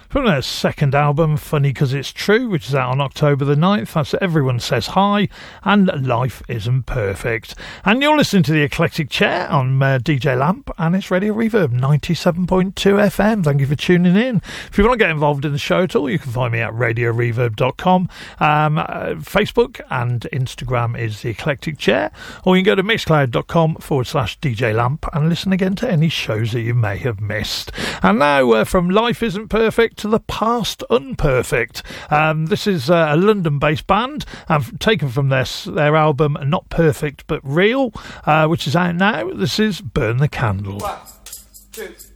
from their second album, Funny 'Cause It's True, which is out on October the 9th. That's Everyone Says Hi and Life Isn't Perfect. And you're listening to The Eclectic Chair on DJ Lamp, and it's Radio Reverb 97.2 FM. Thank you for tuning in. If you want to get involved in the show at all, you can find me at radioreverb.com. Facebook and Instagram is The Eclectic Chair, or you can go to mixcloud.com/DJ Lamp and listen again to any shows that you may have missed. And now from Life Isn't Perfect to The Past Unperfect. This is a London-based band, taken from their album Not Perfect But Real, which is out now. This is Burn the Candle. 1, 2